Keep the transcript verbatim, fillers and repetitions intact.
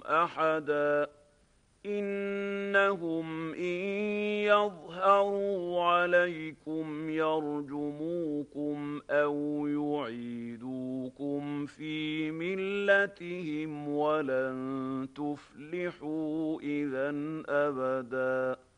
أحدا إنهم إن يظهروا عليكم يرجموكم أو يعيدوكم في ملتهم ولن تفلحوا إذا أبدا